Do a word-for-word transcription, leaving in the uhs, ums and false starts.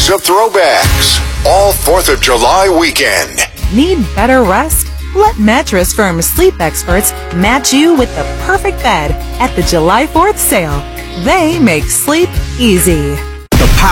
series of throwbacks all fourth of July weekend. Need better rest? Let Mattress Firm sleep experts match you with the perfect bed at the July fourth sale. They make sleep easy. The power